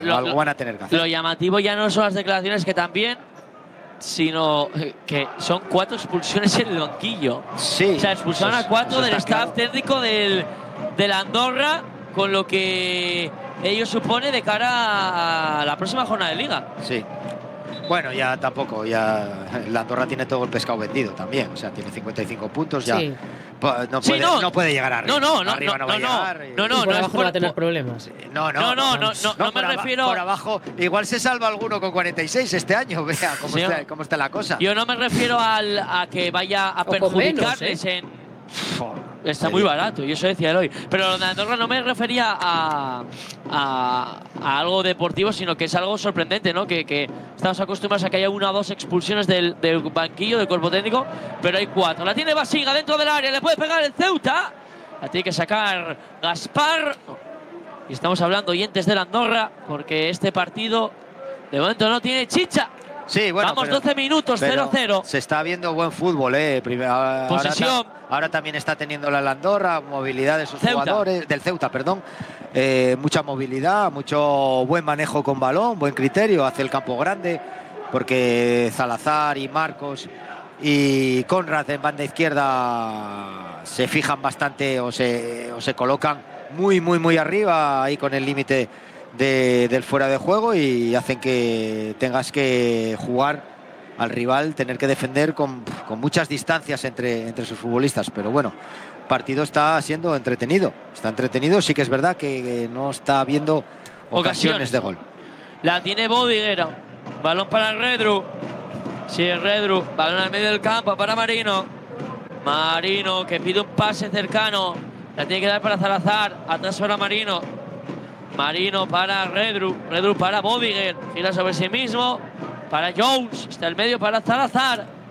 algo van a tener que hacer. Lo llamativo ya no son las declaraciones, que también, sino que son 4 expulsiones en el banquillo. Sí. O sea, expulsaron a 4 del staff claro. técnico del Andorra, con lo que ello supone de cara a la próxima jornada de liga. Sí. Bueno, ya tampoco, ya la Andorra tiene todo el pescado vendido también, o sea, tiene 55 puntos, ya Sí. no puede llegar arriba. Arriba no va a llegar. Y por abajo no va a tener problemas. No me refiero… Por abajo, igual se salva alguno con 46 este año, vea cómo está la cosa. Yo no me refiero a que vaya a perjudicarles en… Está muy barato, y eso decía hoy. Pero lo de Andorra no me refería a algo deportivo, sino que es algo sorprendente, ¿no? Que estamos acostumbrados a que haya 1 o 2 expulsiones del banquillo, del cuerpo técnico, pero hay 4. La tiene Basiga dentro del área, le puede pegar el Ceuta. La tiene que sacar Gaspar. Y estamos hablando, oyentes del Andorra, porque este partido de momento no tiene chicha. Sí, bueno, vamos, 12 minutos, 0-0. Se está viendo buen fútbol, posesión. Ahora también está teniendo la Andorra, movilidad de sus jugadores, del Ceuta, perdón. Mucha movilidad, mucho buen manejo con balón, buen criterio, hace el campo grande, porque Salazar y Marcos y Conrad en banda izquierda se fijan bastante o se colocan muy arriba, ahí con el límite del fuera de juego, y hacen que tengas que jugar al rival, tener que defender con muchas distancias entre sus futbolistas. Pero bueno, el partido está siendo entretenido. Está entretenido, sí que es verdad que no está habiendo ocasiones de gol. La tiene Bodiguera. Balón para Redru. Sí, Redru. Balón al medio del campo para Marino. Marino, que pide un pase cercano. La tiene que dar para Salazar. Atrás para Marino. Marino para Redru. Redru para Bodiguer. Gira sobre sí mismo. Para Jones. Está el medio para Salazar.